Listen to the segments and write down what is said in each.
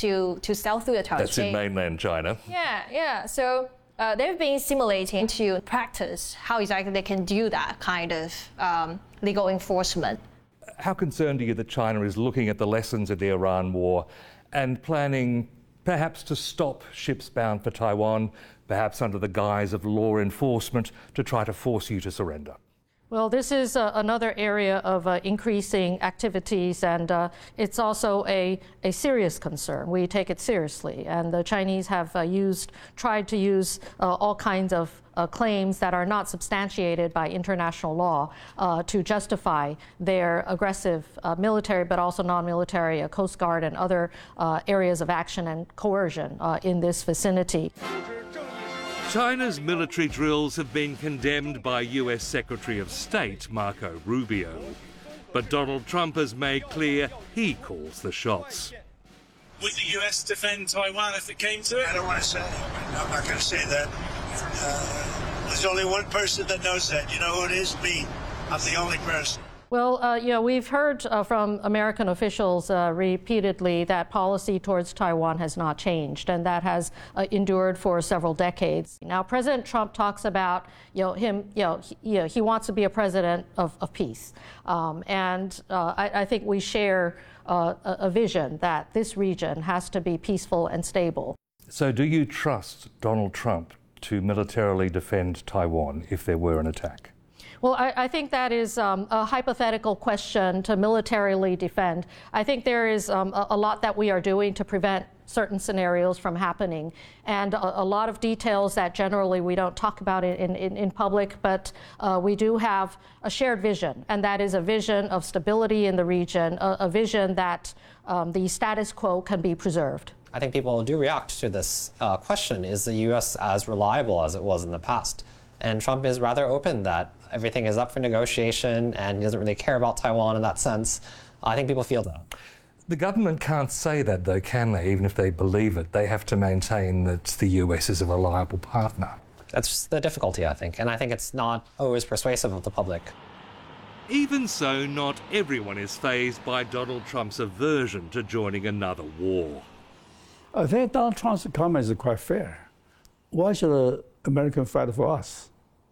to sail through the Chao. That's in mainland China. Yeah. So they've been simulating to practice how exactly they can do that kind of legal enforcement. How concerned are you that China is looking at the lessons of the Iran war and planning perhaps to stop ships bound for Taiwan, perhaps under the guise of law enforcement, to try to force you to surrender? Well, this is another area of increasing activities, and it's also a serious concern. We take it seriously, and the Chinese have tried to use all kinds of claims that are not substantiated by international law to justify their aggressive military, but also non-military Coast Guard and other areas of action and coercion in this vicinity. China's military drills have been condemned by US Secretary of State Marco Rubio. But Donald Trump has made clear he calls the shots. Would the US defend Taiwan if it came to it? I don't want to say. I'm not going to say that. There's only one person that knows that. You know who it is? Me. I'm the only person. Well, we've heard from American officials repeatedly that policy towards Taiwan has not changed, and that has endured for several decades. Now, President Trump talks about, he wants to be a president of peace, and I think we share a vision that this region has to be peaceful and stable. So, do you trust Donald Trump to militarily defend Taiwan if there were an attack? Well, I think that is a hypothetical question to militarily defend. I think there is a lot that we are doing to prevent certain scenarios from happening, and a lot of details that generally we don't talk about in public, but we do have a shared vision, and that is a vision of stability in the region, a vision that the status quo can be preserved. I think people do react to this question, is the U.S. as reliable as it was in the past? And Trump is rather open that everything is up for negotiation and he doesn't really care about Taiwan in that sense. I think people feel that. The government can't say that, though, can they? Even if they believe it, they have to maintain that the US is a reliable partner. That's the difficulty, I think, and I think it's not always persuasive of the public. Even so, not everyone is fazed by Donald Trump's aversion to joining another war. I think Donald Trump's comment is quite fair. Why should Americans fight for us?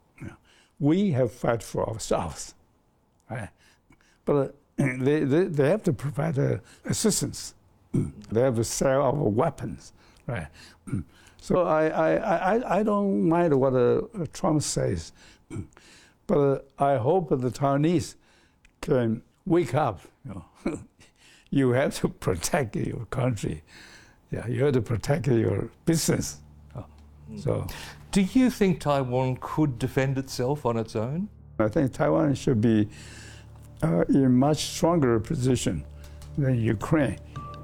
We have to fight for ourselves, right? But they have to provide assistance. They have to sell our weapons, right? So I don't mind what Trump says, but I hope the Taiwanese can wake up. You have to protect your country. Yeah, you have to protect your business. So, do you think Taiwan could defend itself on its own? I think Taiwan should be in a much stronger position than Ukraine.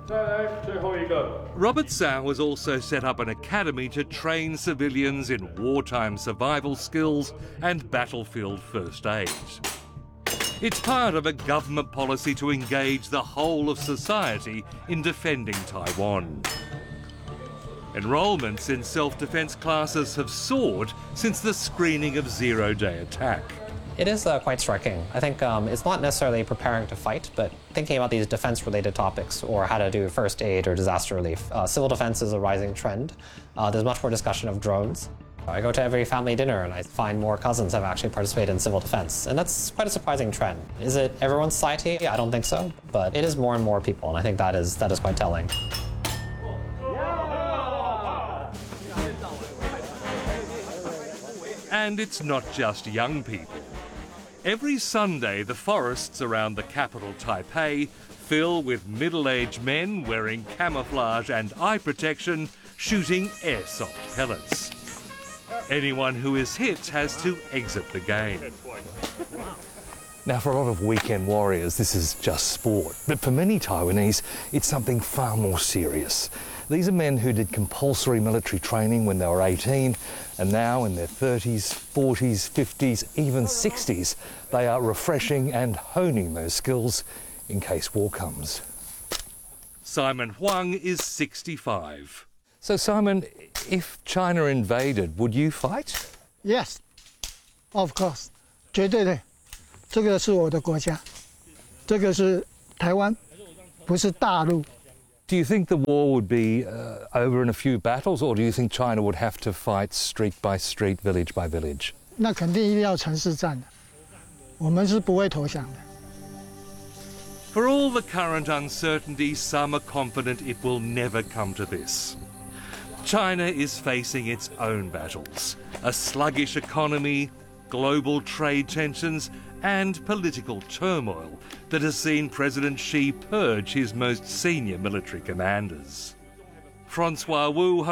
Robert Tsao has also set up an academy to train civilians in wartime survival skills and battlefield first aid. It's part of a government policy to engage the whole of society in defending Taiwan. Enrolments in self-defense classes have soared since the screening of Zero-Day Attack. It is quite striking. I think it's not necessarily preparing to fight, but thinking about these defense-related topics or how to do first aid or disaster relief. Civil defense is a rising trend. There's much more discussion of drones. I go to every family dinner and I find more cousins have actually participated in civil defense, and that's quite a surprising trend. Is it everyone's society? I don't think so, but it is more and more people, and I think that is quite telling. And it's not just young people. Every Sunday, the forests around the capital, Taipei, fill with middle-aged men wearing camouflage and eye protection, shooting airsoft pellets. Anyone who is hit has to exit the game. Now, for a lot of weekend warriors, this is just sport. But for many Taiwanese, it's something far more serious. These are men who did compulsory military training when they were 18, and now in their 30s, 40s, 50s, even 60s, they are refreshing and honing those skills in case war comes. Simon Huang is 65. So, Simon, if China invaded, would you fight? Yes, of course. 绝对的，这个是我的国家，这个是台湾，不是大陆。 Do you think the war would be over in a few battles, or do you think China would have to fight street by street, village by village? 那肯定一定要城市战的，我们是不会投降的。 For all the current uncertainty, some are confident it will never come to this. China is facing its own battles: a sluggish economy, global trade tensions, and political turmoil that has seen President Xi purge his most senior military commanders. Francois Wu